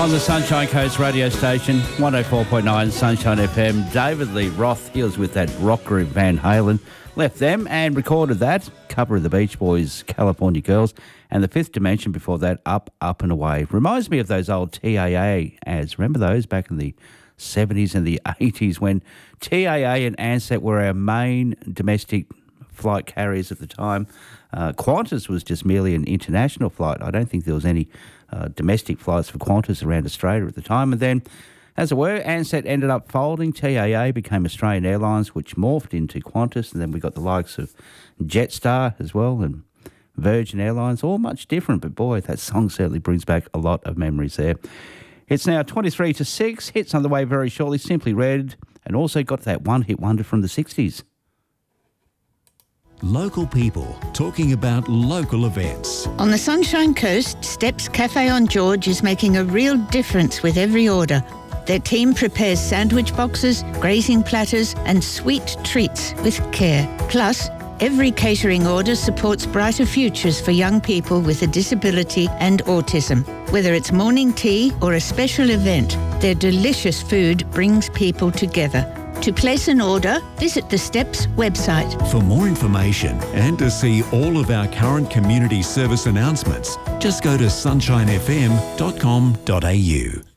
On the Sunshine Coast radio station, 104.9 Sunshine FM, David Lee Roth, he was with that rock group Van Halen, left them and recorded that, cover of the Beach Boys' California Girls, and the Fifth Dimension before that, Up, Up and Away. Reminds me of those old TAA ads. Remember those back in the 70s and the 80s when TAA and Ansett were our main domestic flight carriers at the time. Qantas was just merely an international flight. I don't think there was any domestic flights for Qantas around Australia at the time. And then, as it were, Ansett ended up folding. TAA became Australian Airlines, which morphed into Qantas. And then we got the likes of Jetstar as well and Virgin Airlines, all much different. But boy, that song certainly brings back a lot of memories there. It's now 23 to 6. Hits on the way very shortly. Simply Red, and also got that one-hit wonder from the 60s. Local people talking about local events. On the Sunshine Coast, Steps Cafe on George is making a real difference with every order. Their team prepares sandwich boxes, grazing platters and sweet treats with care. Plus, every catering order supports brighter futures for young people with a disability and autism. Whether it's morning tea or a special event, their delicious food brings people together. To place an order, visit the Steps website. For more information and to see all of our current community service announcements, just go to sunshinefm.com.au.